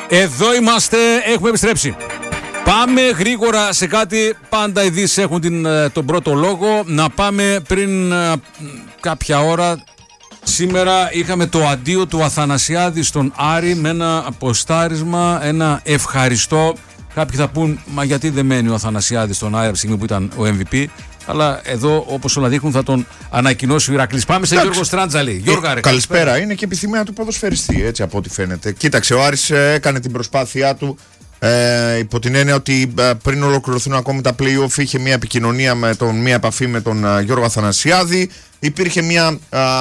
Εδώ είμαστε, έχουμε επιστρέψει. Πάμε γρήγορα σε κάτι, πάντα οι ειδήσεις έχουν τον πρώτο λόγο. Να πάμε πριν κάποια ώρα. Σήμερα είχαμε το αντίο του Αθανασιάδη στον Άρη με ένα αποστάρισμα, ένα ευχαριστώ. Κάποιοι θα πούν, μα γιατί δεν μένει ο Αθανασιάδης στον Άρη από τη στιγμή που ήταν ο MVP. Αλλά εδώ, όπως όλα δείχνουν, θα τον ανακοινώσει ο Ηρακλής. Πάμε σε Γιώργο Στράντζαλη. Γιώργα, καλησπέρα. Είναι και επιθυμία του ποδοσφαιριστή, έτσι από ό,τι φαίνεται. Κοίταξε, ο Άρης έκανε την προσπάθειά του υπό την έννοια ότι πριν ολοκληρωθούν ακόμη τα play-off είχε μια επικοινωνία μια επαφή με τον Γιώργο Αθανασιάδη. Υπήρχε μια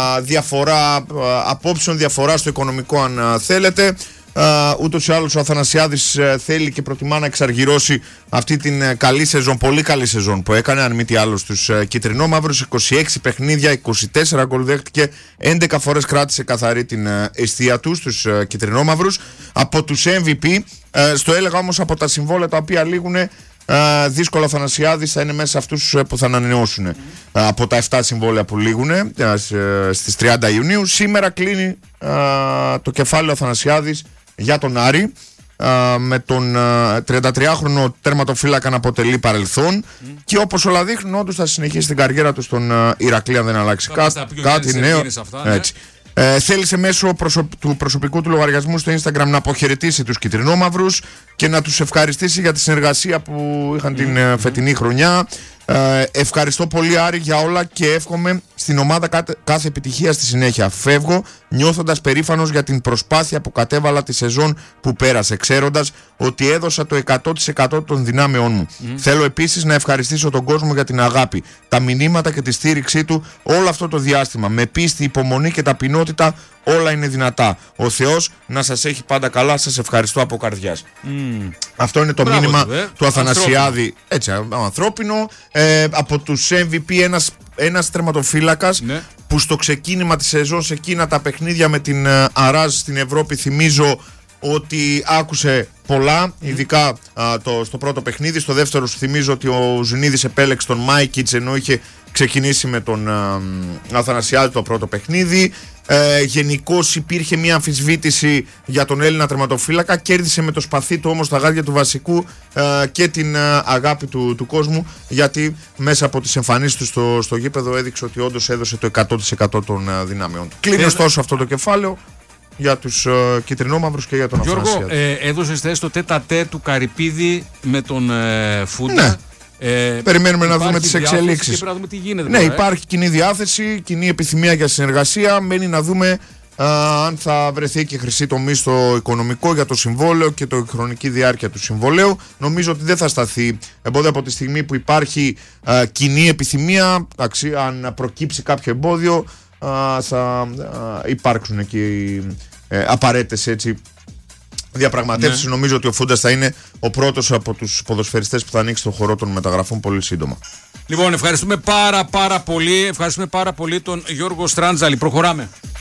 διαφορά απόψεων, διαφορά στο οικονομικό, αν θέλετε. Ούτως ή άλλως ο Αθανασιάδης θέλει και προτιμά να εξαργυρώσει αυτή την καλή σεζόν, πολύ καλή σεζόν που έκανε, αν μη τι άλλο, στους κυτρινόμαυρους. 26 παιχνίδια, 24 γκολ δέχτηκε, 11 φορές κράτησε καθαρή την εστία του στους κυτρινόμαυρους. Από τους MVP, στο έλεγα όμως από τα συμβόλαια τα οποία λήγουν, δύσκολο ο Αθανασιάδης θα είναι μέσα σε αυτούς που θα ανανεώσουν από τα 7 συμβόλαια που λήγουν στις 30 Ιουνίου. Σήμερα κλείνει το κεφάλαιο Αθανασιάδης για τον Άρη, με τον 33χρονο τερματοφύλακα να αποτελεί παρελθόν και όπως όλα δείχνουν όντως θα συνεχίσει την καριέρα του στον Ηρακλή αν δεν αλλάξει κάτι νέο. Έτσι. Θέλησε μέσω του προσωπικού του λογαριασμού στο Instagram να αποχαιρετήσει τους κυτρινόμαυρους και να τους ευχαριστήσει για τη συνεργασία που είχαν την φετινή χρονιά. Ευχαριστώ πολύ, Άρη, για όλα και εύχομαι στην ομάδα κάθε επιτυχία στη συνέχεια. Φεύγω νιώθοντας περήφανος για την προσπάθεια που κατέβαλα τη σεζόν που πέρασε, ξέροντας ότι έδωσα το 100% των δυνάμεών μου. Θέλω επίσης να ευχαριστήσω τον κόσμο για την αγάπη, τα μηνύματα και τη στήριξή του όλο αυτό το διάστημα. Με πίστη, υπομονή και ταπεινότητα όλα είναι δυνατά. Ο Θεός να σας έχει πάντα καλά. Σας ευχαριστώ από καρδιάς. Αυτό είναι το μήνυμα του Αθανασιάδη. Έτσι, ανθρώπινο. Από τους MVP ένας τερματοφύλακας που στο ξεκίνημα της σεζόν, σε εκείνα τα παιχνίδια με την Αράζ στην Ευρώπη, θυμίζω ότι άκουσε πολλά, ειδικά στο πρώτο παιχνίδι. Στο δεύτερο σου θυμίζω ότι ο Ζουνίδης επέλεξε τον Μάικιτς ενώ είχε ξεκινήσει με τον Αθανασιάδη το πρώτο παιχνίδι. Γενικώς υπήρχε μια αμφισβήτηση για τον Έλληνα τερματοφύλακα. Κέρδισε με το σπαθί του όμως τα γάντια του βασικού και την αγάπη του κόσμου, γιατί μέσα από τις εμφανίσεις του στο γήπεδο έδειξε ότι όντως έδωσε το 100% των δυνάμεων του. Κλείνει ωστόσο αυτό το κεφάλαιο για τους κυτρινόμαυρους και για τον Αθανασιάδη. Γιώργο, έδωσες θέση στο τέτα-τέ του Καρυπίδη με τον Φούντα. Περιμένουμε να δούμε τις εξελίξεις. Να δούμε τι γίνεται, ναι, υπάρχει κοινή διάθεση, κοινή επιθυμία για συνεργασία. Μένει να δούμε αν θα βρεθεί και χρυσή τομή στο οικονομικό για το συμβόλαιο και το χρονική διάρκεια του συμβολέου. Νομίζω ότι δεν θα σταθεί εμπόδιο από τη στιγμή που υπάρχει κοινή επιθυμία. Αν προκύψει κάποιο εμπόδιο, θα υπάρξουν και απαραίτητες διαπραγματεύσεις. Νομίζω ότι ο Φούντας θα είναι ο πρώτος από τους ποδοσφαιριστές που θα ανοίξει τον χορό των μεταγραφών πολύ σύντομα. Λοιπόν, ευχαριστούμε πάρα πολύ τον Γιώργο Στράντζαλη. Προχωράμε.